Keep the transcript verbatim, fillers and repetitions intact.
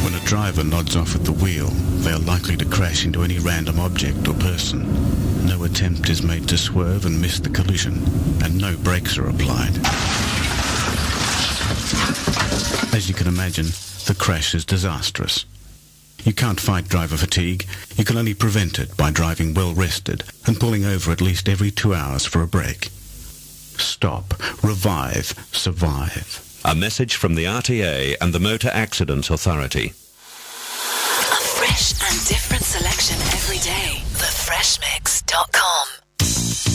When a driver nods off at the wheel, they are likely to crash into any random object or person. No attempt is made to swerve and miss the collision, and no brakes are applied. As you can imagine, the crash is disastrous. You can't fight driver fatigue. You can only prevent it by driving well rested and pulling over at least every two hours for a break. Stop, revive, survive. A message from the R T A and the Motor Accidents Authority. A fresh and different selection every day. the fresh mix dot com